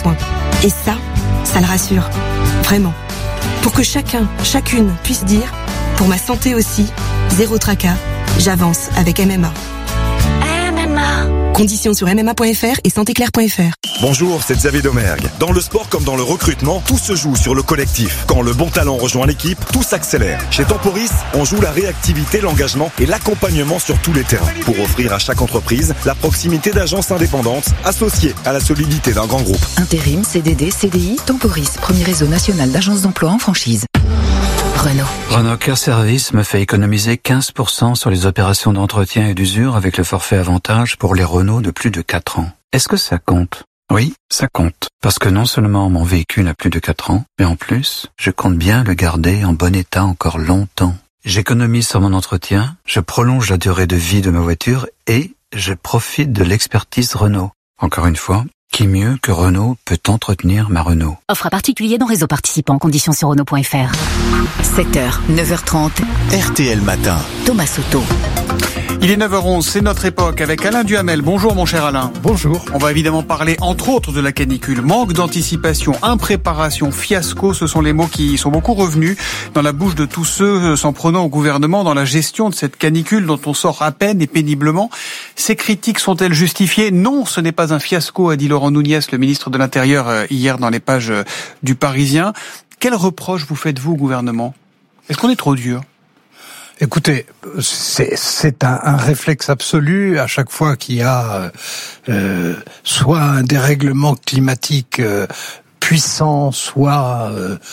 soins. Et ça le rassure. Vraiment. Pour que chacune puisse dire, pour ma santé aussi, zéro tracas, j'avance avec MMA. Conditions sur MMA.fr et santéclair.fr. Bonjour, c'est Xavier Domergue. Dans le sport comme dans le recrutement, tout se joue sur le collectif. Quand le bon talent rejoint l'équipe, tout s'accélère. Chez Temporis, on joue la réactivité, l'engagement et l'accompagnement sur tous les terrains pour offrir à chaque entreprise la proximité d'agences indépendantes associées à la solidité d'un grand groupe. Intérim, CDD, CDI, Temporis, premier réseau national d'agences d'emploi en franchise. Renault Care Service me fait économiser 15% sur les opérations d'entretien et d'usure avec le forfait avantage pour les Renault de plus de 4 ans. Est-ce que ça compte ? Oui, ça compte. Parce que non seulement mon véhicule a plus de 4 ans, mais en plus, je compte bien le garder en bon état encore longtemps. J'économise sur mon entretien, je prolonge la durée de vie de ma voiture et je profite de l'expertise Renault. Encore une fois, qui mieux que Renault peut entretenir ma Renault? Offre à particulier dans réseau participant, conditions sur Renault.fr. 7h, 9h30, RTL Matin. Thomas Soto. Il est 9h11, c'est notre époque avec Alain Duhamel. Bonjour mon cher Alain. Bonjour. On va évidemment parler entre autres de la canicule. Manque d'anticipation, impréparation, fiasco, ce sont les mots qui sont beaucoup revenus dans la bouche de tous ceux s'en prenant au gouvernement dans la gestion de cette canicule dont on sort à peine et péniblement. Ces critiques sont-elles justifiées ? Non, ce n'est pas un fiasco, a dit Laurent Nunez, le ministre de l'Intérieur, hier dans les pages du Parisien. Quel reproche vous faites-vous au gouvernement ? Est-ce qu'on est trop dur ? Écoutez, c'est un réflexe absolu à chaque fois qu'il y a soit un dérèglement climatique puissant, soit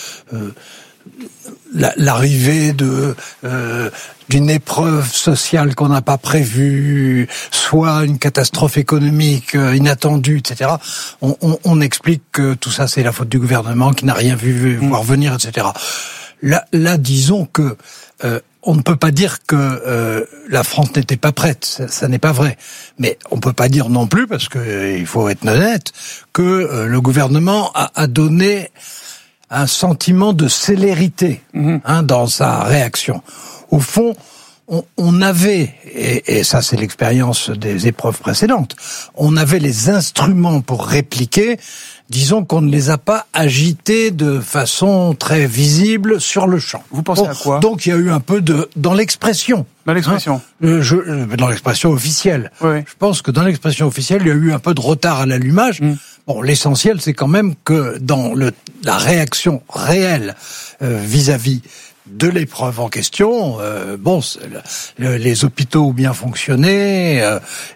l'arrivée d'une épreuve sociale qu'on n'a pas prévue, soit une catastrophe économique inattendue, etc. On explique que tout ça c'est la faute du gouvernement qui n'a rien vu voir venir, etc. Là, disons que on ne peut pas dire que la France n'était pas prête, ça n'est pas vrai. Mais on peut pas dire non plus, parce que il faut être honnête, que le gouvernement a donné un sentiment de célérité dans sa réaction. Au fond, on avait, et ça c'est l'expérience des épreuves précédentes, on avait les instruments pour répliquer. Disons qu'on ne les a pas agités de façon très visible sur le champ. Vous pensez à quoi ? Donc il y a eu un peu dans l'expression. Dans l'expression. Dans l'expression officielle. Oui. Je pense que dans l'expression officielle, il y a eu un peu de retard à l'allumage. Bon, l'essentiel, c'est quand même que dans la réaction réelle vis-à-vis de l'épreuve en question, les hôpitaux ont bien fonctionné,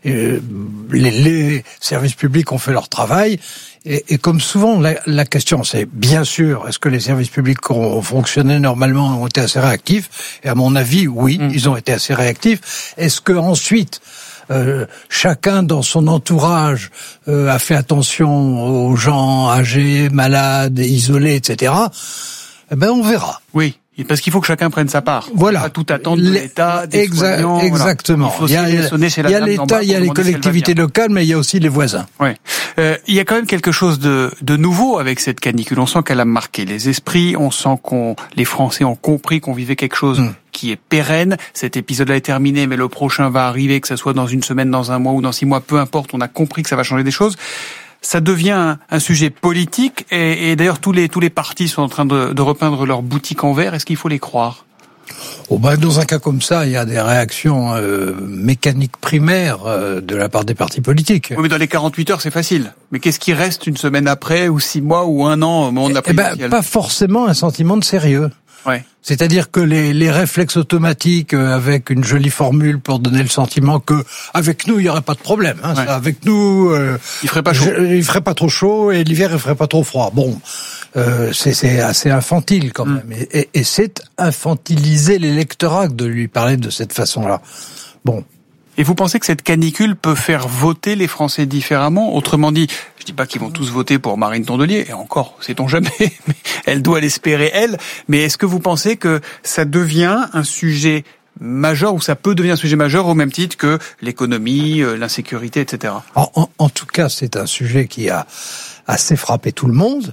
les services publics ont fait leur travail. Et comme souvent, la question, c'est bien sûr, est-ce que les services publics ont fonctionné normalement, ont été assez réactifs ? Et à mon avis, oui, ils ont été assez réactifs. Est-ce que ensuite, chacun dans son entourage a fait attention aux gens âgés, malades, isolés, etc. Eh ben, on verra. Oui. Parce qu'il faut que chacun prenne sa part. Voilà. Pas tout attendre de l'État, des soignants. Exactement. Voilà. Il y a l'État, il y a les collectivités locales, mais il y a aussi les voisins. Ouais. Il y a quand même quelque chose de nouveau avec cette canicule. On sent qu'elle a marqué les esprits. On sent les Français ont compris qu'on vivait quelque chose qui est pérenne. Cet épisode-là est terminé, mais le prochain va arriver, que ça soit dans une semaine, dans un mois ou dans 6 mois, peu importe. On a compris que ça va changer des choses. Ça devient un sujet politique et d'ailleurs tous les partis sont en train de repeindre leur boutique en vert. Est-ce qu'il faut les croire ? Dans un cas comme ça, il y a des réactions mécaniques primaires de la part des partis politiques. Oui, mais dans les 48 heures, c'est facile. Mais qu'est-ce qui reste une semaine après, ou 6 mois, ou 1 an au moment de la présidentielle ? Pas forcément un sentiment de sérieux. Ouais. C'est-à-dire que les réflexes automatiques avec une jolie formule pour donner le sentiment que avec nous il y aurait pas de problème. Ouais. Ça, avec nous, il ferait pas chaud. Il ferait pas trop chaud et l'hiver il ferait pas trop froid. Bon, c'est assez infantile quand même. Et c'est infantiliser l'électorat de lui parler de cette façon-là. Bon. Et vous pensez que cette canicule peut faire voter les Français différemment ? Autrement dit, je dis pas qu'ils vont tous voter pour Marine Tondelier, et encore, sait-on jamais, mais elle doit l'espérer, elle. Mais est-ce que vous pensez que ça devient un sujet majeur, ou ça peut devenir un sujet majeur au même titre que l'économie, l'insécurité, etc. En tout cas, c'est un sujet qui a assez frappé tout le monde,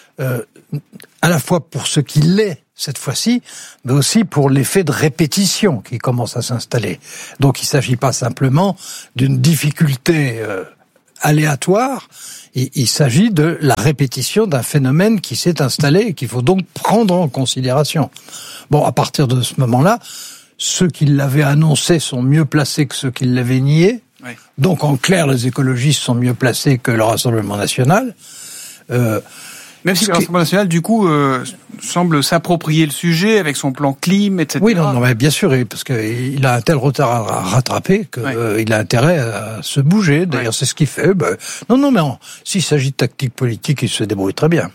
à la fois pour ce qu'il est, cette fois-ci, mais aussi pour l'effet de répétition qui commence à s'installer. Donc il ne s'agit pas simplement d'une difficulté aléatoire. Il s'agit de la répétition d'un phénomène qui s'est installé et qu'il faut donc prendre en considération. Bon, à partir de ce moment-là, ceux qui l'avaient annoncé sont mieux placés que ceux qui l'avaient nié. Oui. Donc, en clair, les écologistes sont mieux placés que le Rassemblement national. Même si le Rassemblement national, du coup, semble s'approprier le sujet avec son plan clim, etc. Oui, non, mais bien sûr, parce qu'il a un tel retard à rattraper qu'il a intérêt à se bouger. D'ailleurs, c'est ce qu'il fait. Non, mais s'il s'agit de tactique politique, il se débrouille très bien.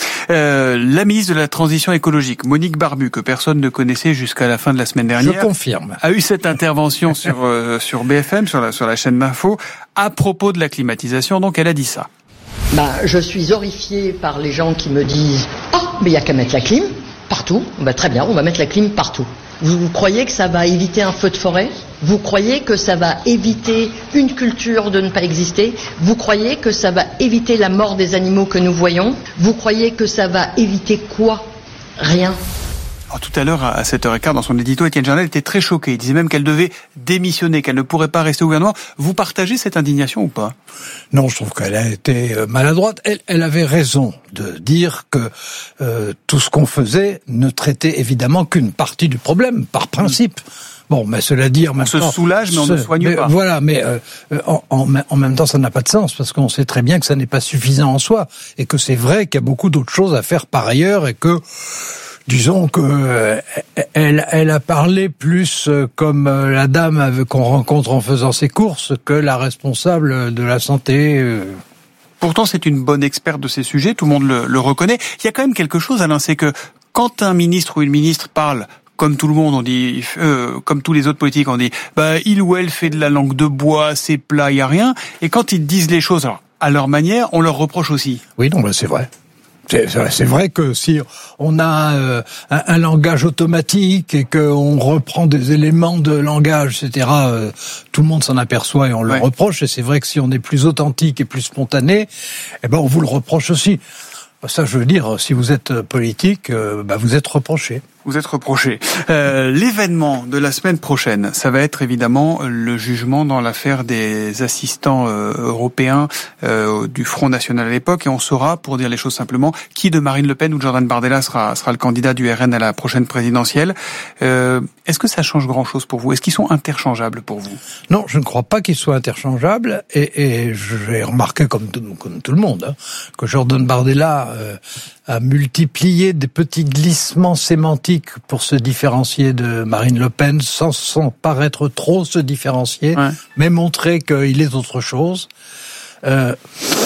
La ministre de la Transition écologique, Monique Barbu, que personne ne connaissait jusqu'à la fin de la semaine dernière, je confirme, a eu cette intervention sur BFM, sur la chaîne d'info, à propos de la climatisation. Donc, elle a dit ça. Je suis horrifiée par les gens qui me disent « Ah, mais il n'y a qu'à mettre la clim partout. » Très bien, on va mettre la clim partout. Vous croyez que ça va éviter un feu de forêt ? Vous croyez que ça va éviter une culture de ne pas exister ? Vous croyez que ça va éviter la mort des animaux que nous voyons ? Vous croyez que ça va éviter quoi ? Rien. Alors, tout à l'heure, à 7h15, dans son édito, Étienne Jarnel était très choqué. Il disait même qu'elle devait démissionner, qu'elle ne pourrait pas rester au gouvernement. Vous partagez cette indignation ou pas ? Non, je trouve qu'elle a été maladroite. Elle avait raison de dire que tout ce qu'on faisait ne traitait évidemment qu'une partie du problème, par principe. Bon, mais cela dit, en même temps... On se soulage, mais on ne soigne pas. Voilà, mais en même temps, ça n'a pas de sens, parce qu'on sait très bien que ça n'est pas suffisant en soi, et que c'est vrai qu'il y a beaucoup d'autres choses à faire par ailleurs, et que... Disons que elle a parlé plus comme la dame qu'on rencontre en faisant ses courses que la responsable de la santé. Pourtant, c'est une bonne experte de ces sujets, tout le monde le reconnaît. Il y a quand même quelque chose, Alain, c'est que quand un ministre ou une ministre parle, comme tout le monde, on dit, comme tous les autres politiques, on dit, il ou elle fait de la langue de bois, c'est plat, il y a rien. Et quand ils disent les choses à leur manière, on leur reproche aussi. Oui, non, c'est vrai. C'est vrai que si on a un langage automatique et qu'on reprend des éléments de langage, etc., tout le monde s'en aperçoit et on le reproche. Et c'est vrai que si on est plus authentique et plus spontané, on vous le reproche aussi. Ça, je veux dire, si vous êtes politique, vous êtes reproché. Vous êtes reproché. L'événement de la semaine prochaine, ça va être évidemment le jugement dans l'affaire des assistants européens du Front National à l'époque, et on saura, pour dire les choses simplement, qui de Marine Le Pen ou de Jordan Bardella sera le candidat du RN à la prochaine présidentielle. Est-ce que ça change grand-chose pour vous ? Est-ce qu'ils sont interchangeables pour vous ? Non, je ne crois pas qu'ils soient interchangeables, et j'ai remarqué comme tout le monde que Jordan Bardella a multiplié des petits glissements sémantiques pour se différencier de Marine Le Pen sans paraître trop se différencier, mais montrer qu'il est autre chose. Quelle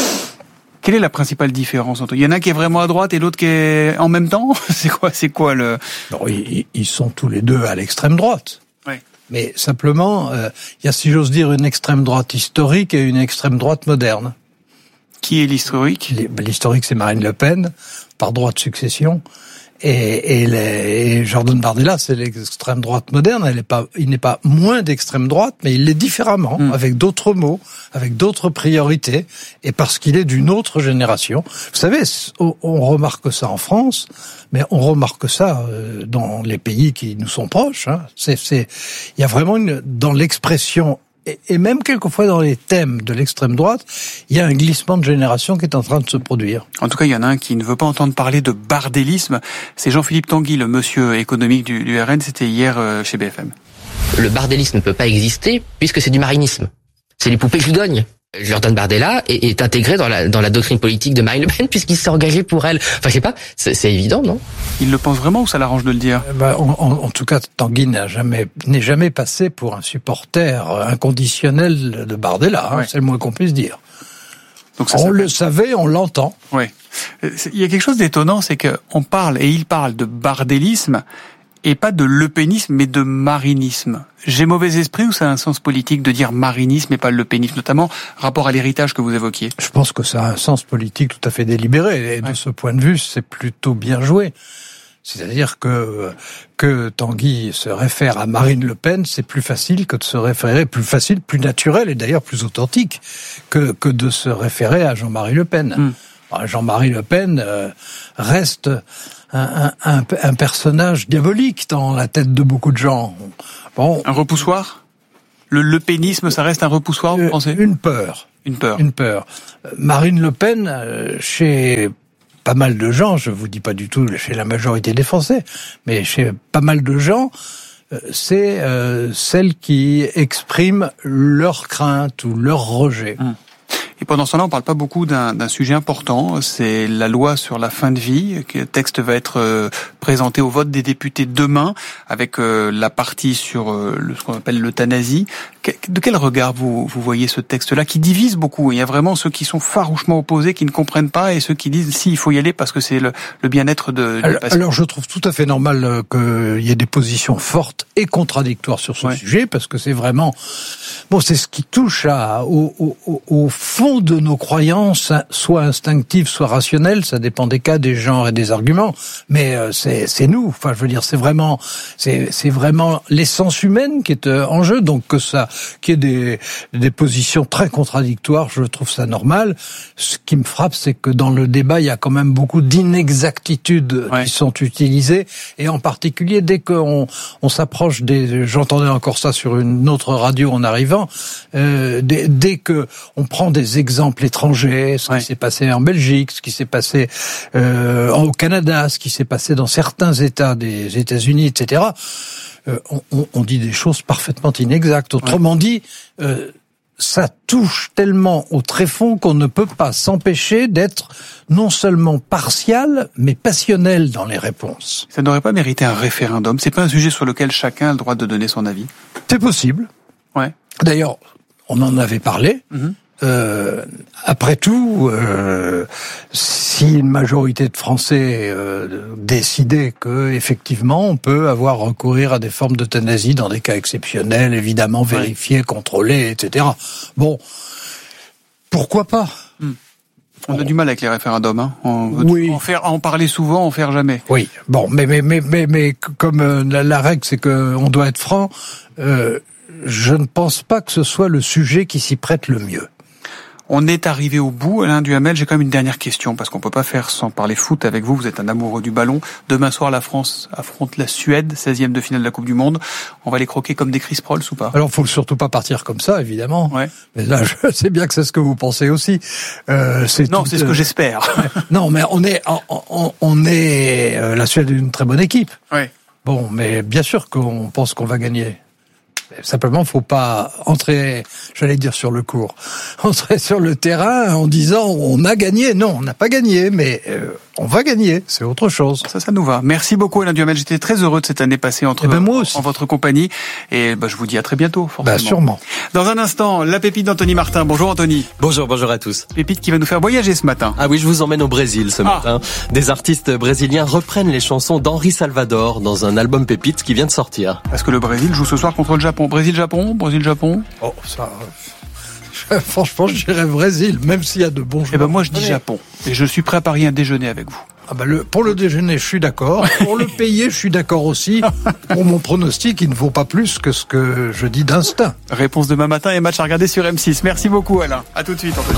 est la principale différence entre... Il y en a un qui est vraiment à droite et l'autre qui est en même temps ? C'est quoi le... Non, ils sont tous les deux à l'extrême droite. Oui. Mais simplement, il y a, si j'ose dire, une extrême droite historique et une extrême droite moderne. Qui est l'historique ? L'historique, c'est Marine Le Pen, par droit de succession. Et Jordan Bardella, c'est l'extrême droite moderne. Il n'est pas moins d'extrême droite, mais il l'est différemment, avec d'autres mots, avec d'autres priorités, et parce qu'il est d'une autre génération. Vous savez, on remarque ça en France, mais on remarque ça dans les pays qui nous sont proches. Il y a vraiment dans l'expression et même quelquefois dans les thèmes de l'extrême droite, il y a un glissement de génération qui est en train de se produire. En tout cas, il y en a un qui ne veut pas entendre parler de bardélisme. C'est Jean-Philippe Tanguy, le monsieur économique du RN. C'était hier chez BFM. Le bardélisme ne peut pas exister puisque c'est du marinisme. C'est les poupées Joudogne. Jordan Bardella est intégré dans la doctrine politique de Marine Le Pen puisqu'il s'est engagé pour elle. Enfin, je sais pas, c'est évident, non ? Il le pense vraiment ou ça l'arrange de le dire ? En tout cas, Tanguy n'est jamais passé pour un supporter inconditionnel de Bardella. C'est le moins qu'on puisse dire. Donc on le savait, on l'entend. Oui. Il y a quelque chose d'étonnant, c'est qu'on parle, et il parle de bardélisme, et pas de lepénisme, mais de marinisme. J'ai mauvais esprit ou ça a un sens politique de dire marinisme et pas lepenisme, notamment rapport à l'héritage que vous évoquiez ? Je pense que ça a un sens politique tout à fait délibéré, et de ce point de vue, c'est plutôt bien joué. C'est-à-dire que Tanguy se réfère à Marine Le Pen, c'est plus facile que de se référer, plus facile, plus naturel, et d'ailleurs plus authentique, que de se référer à Jean-Marie Le Pen. Jean-Marie Le Pen reste un personnage diabolique dans la tête de beaucoup de gens. Bon, un repoussoir ? Le lepénisme, ça reste un repoussoir, vous pensez ? Une peur. Une peur. Une peur. Marine Le Pen, chez pas mal de gens, je vous dis pas du tout chez la majorité des Français, mais chez pas mal de gens, c'est celle qui exprime leur crainte ou leur rejet. Et pendant ce temps-là, on parle pas beaucoup d'un sujet important, c'est la loi sur la fin de vie. Le texte va être présenté au vote des députés demain, avec la partie sur ce qu'on appelle l'euthanasie. De quel regard vous voyez ce texte-là, qui divise beaucoup? Il y a vraiment ceux qui sont farouchement opposés, qui ne comprennent pas, et ceux qui disent si, il faut y aller parce que c'est le bien-être du patient. Alors je trouve tout à fait normal qu'il y ait des positions fortes et contradictoires sur ce sujet, parce que c'est vraiment... Bon, c'est ce qui touche au fond de nos croyances, soit instinctives, soit rationnelles, ça dépend des cas, des genres et des arguments, mais c'est nous, enfin je veux dire, c'est vraiment l'essence humaine qui est en jeu, donc que ça, qu'il y ait des positions très contradictoires, je trouve ça normal. Ce qui me frappe, c'est que dans le débat, il y a quand même beaucoup d'inexactitudes qui sont utilisées, et en particulier dès qu'on s'approche j'entendais encore ça sur une autre radio en arrivant, dès que on prend des exemples étrangers, ce qui s'est passé en Belgique, ce qui s'est passé au Canada, ce qui s'est passé dans certains États des États-Unis, etc., on dit des choses parfaitement inexactes. Autrement dit, ça touche tellement au tréfonds qu'on ne peut pas s'empêcher d'être non seulement partial, mais passionnel dans les réponses. Ça n'aurait pas mérité un référendum? C'est pas un sujet sur lequel chacun a le droit de donner son avis? C'est possible. Ouais. D'ailleurs, on en avait parlé. Après tout, si une majorité de Français décidait que effectivement on peut avoir recourir à des formes d'euthanasie dans des cas exceptionnels, évidemment vérifiés, contrôlés, etc. Bon, pourquoi pas? On a du mal avec les référendums, hein. On veut en parler souvent, en faire jamais. Oui. Bon, mais comme la règle, c'est que on doit être franc. Je ne pense pas que ce soit le sujet qui s'y prête le mieux. On est arrivé au bout, Alain Duhamel. J'ai quand même une dernière question, parce qu'on peut pas faire sans parler foot avec vous. Vous êtes un amoureux du ballon. Demain soir, la France affronte la Suède, 16e de finale de la Coupe du Monde. On va les croquer comme des Chris Prols ou pas? Alors, faut surtout pas partir comme ça, évidemment. Ouais. Mais là, je sais bien que c'est ce que vous pensez aussi. C'est ce que j'espère. Non, mais la Suède est une très bonne équipe. Ouais. Bon, mais bien sûr qu'on pense qu'on va gagner. Simplement, faut pas entrer, j'allais dire sur le court, entrer sur le terrain en disant on a gagné. Non, on n'a pas gagné, mais on va gagner. C'est autre chose. Ça nous va. Merci beaucoup, Alain Duhamel. J'étais très heureux de cette année passée en votre compagnie. Et je vous dis à très bientôt, forcément. Sûrement. Dans un instant, la pépite d'Anthony Martin. Bonjour Anthony. Bonjour à tous. Pépite qui va nous faire voyager ce matin. Ah oui, je vous emmène au Brésil ce matin. Des artistes brésiliens reprennent les chansons d'Henri Salvador dans un album pépite qui vient de sortir. Parce que le Brésil joue ce soir contre le Japon. Brésil-Japon. Oh, ça... Franchement, je dirais Brésil, même s'il y a de bons joueurs. Moi, je dis Japon. Et je suis prêt à parier un déjeuner avec vous. Pour le déjeuner, je suis d'accord. Pour le payer, je suis d'accord aussi. Pour mon pronostic, il ne vaut pas plus que ce que je dis d'instinct. Réponse demain matin et match à regarder sur M6. Merci beaucoup, Alain. À tout de suite, Anthony.